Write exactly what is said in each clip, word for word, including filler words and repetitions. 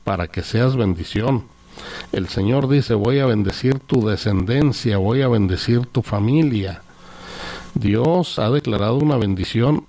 para que seas bendición. El Señor dice, voy a bendecir tu descendencia, voy a bendecir tu familia. Dios ha declarado una bendición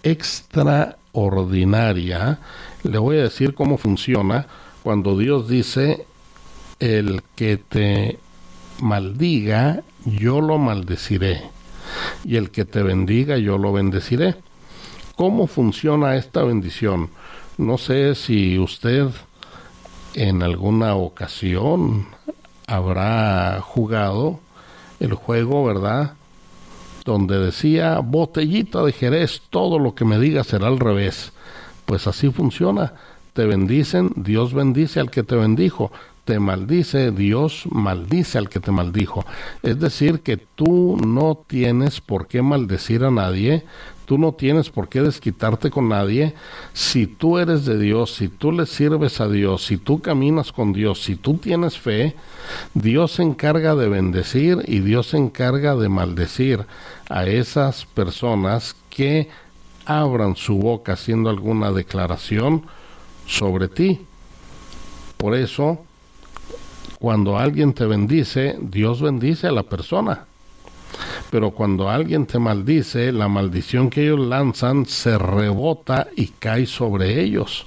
extraordinaria. Le voy a decir cómo funciona cuando Dios dice, el que te maldiga, yo lo maldeciré, y el que te bendiga, yo lo bendeciré. ¿Cómo funciona esta bendición? No sé si usted en alguna ocasión habrá jugado el juego, ¿verdad?, donde decía, botellita de Jerez, todo lo que me digas será al revés. Pues así funciona. Te bendicen, Dios bendice al que te bendijo. Te maldice, Dios maldice al que te maldijo. Es decir, que tú no tienes por qué maldecir a nadie, tú no tienes por qué desquitarte con nadie. Si tú eres de Dios, si tú le sirves a Dios, si tú caminas con Dios, si tú tienes fe, Dios se encarga de bendecir y Dios se encarga de maldecir a esas personas que abran su boca haciendo alguna declaración sobre ti. Por eso, cuando alguien te bendice, Dios bendice a la persona. Pero cuando alguien te maldice, la maldición que ellos lanzan se rebota y cae sobre ellos.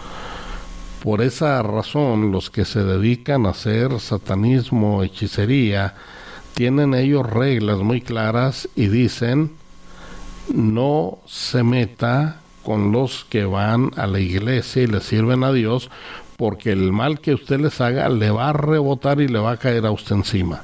Por esa razón, los que se dedican a hacer satanismo, hechicería, tienen ellos reglas muy claras y dicen, no se meta con los que van a la iglesia y le sirven a Dios, porque el mal que usted les haga le va a rebotar y le va a caer a usted encima.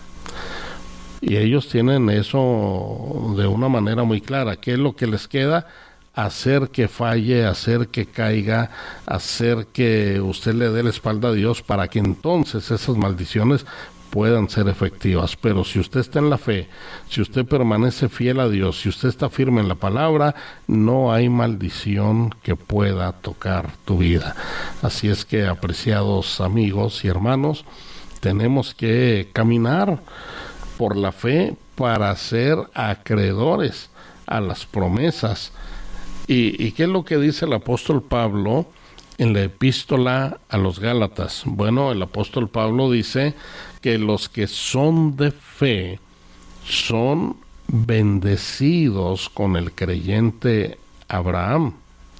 Y ellos tienen eso de una manera muy clara. ¿Qué es lo que les queda? Hacer que falle, hacer que caiga, hacer que usted le dé la espalda a Dios para que entonces esas maldiciones puedan ser efectivas. Pero si usted está en la fe, si usted permanece fiel a Dios, si usted está firme en la palabra, no hay maldición que pueda tocar tu vida. Así es que, apreciados amigos y hermanos, tenemos que caminar por la fe para ser acreedores a las promesas. ¿Y, y qué es lo que dice el apóstol Pablo en la epístola a los Gálatas? Bueno, el apóstol Pablo dice que los que son de fe son bendecidos con el creyente Abraham.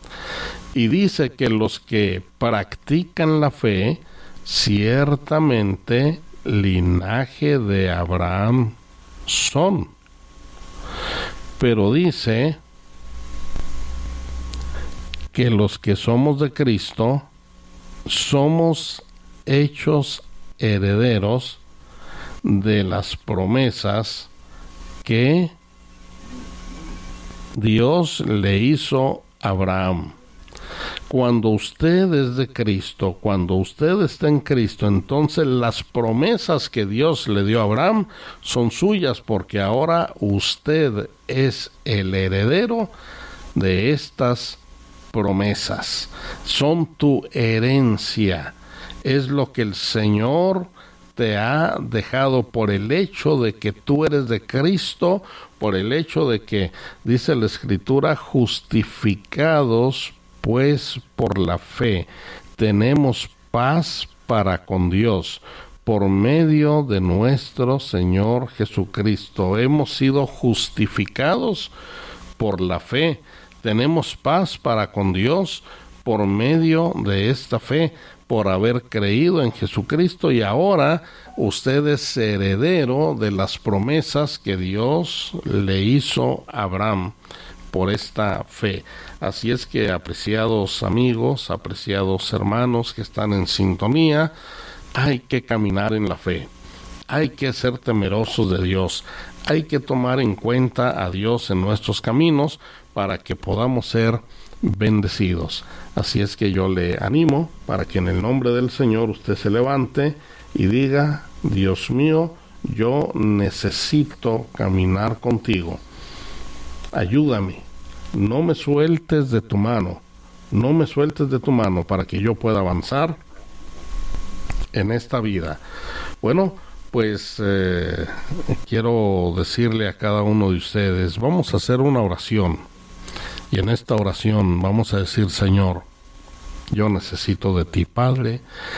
Y dice que los que practican la fe, ciertamente linaje de Abraham son. Pero dice que los que somos de Cristo somos hechos herederos de las promesas que Dios le hizo a Abraham. Cuando usted es de Cristo, cuando usted está en Cristo, entonces las promesas que Dios le dio a Abraham son suyas, porque ahora usted es el heredero de estas promesas. Son tu herencia. Es lo que el Señor te ha dejado por el hecho de que tú eres de Cristo, por el hecho de que, dice la Escritura, justificados pues por la fe, tenemos paz para con Dios por medio de nuestro Señor Jesucristo. Hemos sido justificados por la fe. Tenemos paz para con Dios por medio de esta fe, por haber creído en Jesucristo, y ahora usted es heredero de las promesas que Dios le hizo a Abraham por esta fe. Así es que, apreciados amigos, apreciados hermanos que están en sintonía, hay que caminar en la fe, hay que ser temerosos de Dios, hay que tomar en cuenta a Dios en nuestros caminos para que podamos ser bendecidos. Así es que yo le animo para que en el nombre del Señor usted se levante y diga: Dios mío, yo necesito caminar contigo. Ayúdame, no me sueltes de tu mano, no me sueltes de tu mano para que yo pueda avanzar en esta vida. Bueno, pues eh, quiero decirle a cada uno de ustedes, vamos a hacer una oración, y en esta oración vamos a decir: Señor, Yo necesito de ti, Padre,